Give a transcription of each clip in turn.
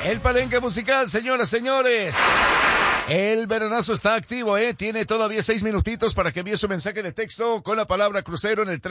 El palenque musical, señoras, señores. El veranazo está activo, Tiene todavía 6 minutitos para que envíe su mensaje de texto con la palabra crucero en el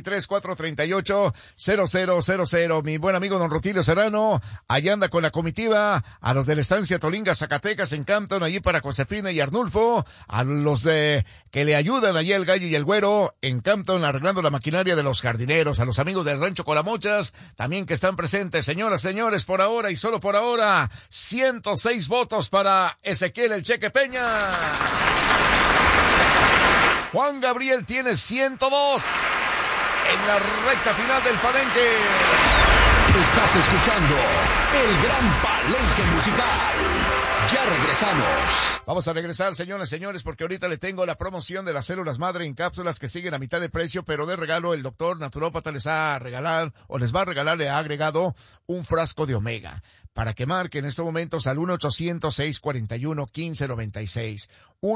323-438-0000. Mi buen amigo don Rutilio Serrano, allá anda con la comitiva, a los de la estancia Tolinga, Zacatecas, en Campton, allí para Josefina y Arnulfo, a los que le ayudan allí el gallo y el güero, en Campton, arreglando la maquinaria de los jardineros, a los amigos del rancho Colamochas, también que están presentes, señoras, señores, por ahora y solo por ahora, 106 votos para Ezequiel el Cheque Peña. Juan Gabriel tiene 102 en la recta final del palenque. Estás escuchando el Gran Palenque Musical. Ya regresamos. Vamos a regresar, señoras y señores, porque ahorita le tengo la promoción de las células madre en cápsulas que siguen a mitad de precio, pero de regalo el doctor naturópata les va a regalar, le ha agregado un frasco de omega. Para que marque en estos momentos al 1-800-641-1596.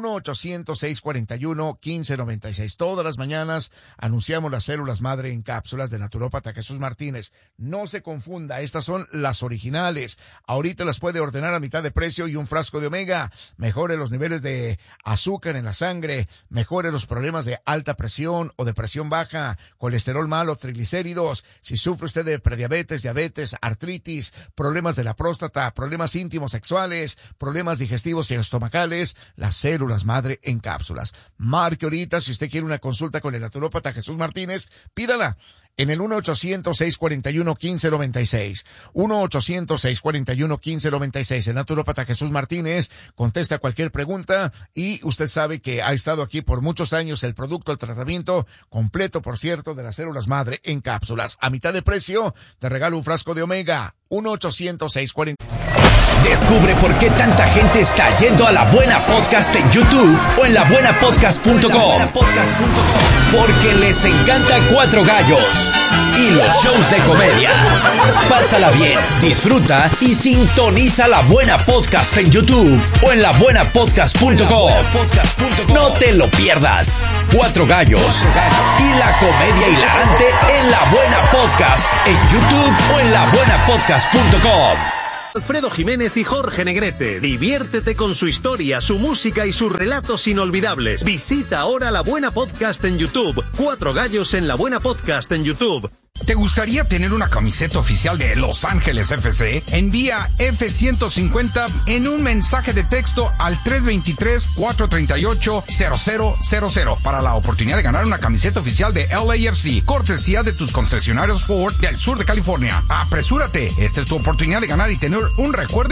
1-800-641-1596. Todas las mañanas anunciamos las células madre en cápsulas de naturópata Jesús Martínez. No se confunda, estas son las originales. Ahorita las puede ordenar a mitad de precio y un frasco de omega. Mejore los niveles de azúcar en la sangre, mejore los problemas de alta presión o de presión baja, colesterol malo, triglicéridos. Si sufre usted de prediabetes, diabetes, artritis, problemas de la próstata, problemas íntimos sexuales, problemas digestivos y estomacales, las células madre en cápsulas. Marque ahorita si usted quiere una consulta con el naturópata Jesús Martínez, pídala en el 1-800-641-1596. 1-800-641-1596. El naturópata Jesús Martínez contesta cualquier pregunta y usted sabe que ha estado aquí por muchos años el producto, el tratamiento completo, por cierto, de las células madre en cápsulas. A mitad de precio, te regalo un frasco de omega. 1-800-640. Descubre por qué tanta gente está yendo a La Buena Podcast en YouTube o en labuenapodcast.com. Porque les encanta Cuatro Gallos y los shows de comedia. Pásala bien, disfruta y sintoniza La Buena Podcast en YouTube o en labuenapodcast.com. No te lo pierdas. Cuatro Gallos y la comedia hilarante en La Buena Podcast en YouTube o en labuenapodcast.com. Alfredo Jiménez y Jorge Negrete. Diviértete con su historia, su música y sus relatos inolvidables. Visita ahora La Buena Podcast en YouTube. Cuatro Gallos en La Buena Podcast en YouTube. ¿Te gustaría tener una camiseta oficial de Los Ángeles FC? Envía F150 en un mensaje de texto al 323-438-0000 para la oportunidad de ganar una camiseta oficial de LAFC, cortesía de tus concesionarios Ford del sur de California. ¡Apresúrate! Esta es tu oportunidad de ganar y tener un recuerdo